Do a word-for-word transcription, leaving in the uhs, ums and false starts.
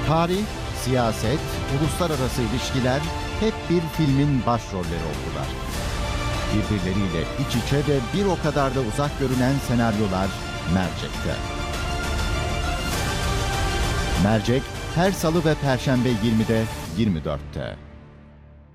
Tarih, siyaset, uluslararası ilişkiler hep bir filmin başrolleri oldular. Birbirleriyle iç içe ve bir o kadar da uzak görünen senaryolar Mercek'te. Mercek, her salı ve perşembe yirmide, yirmi dörtte.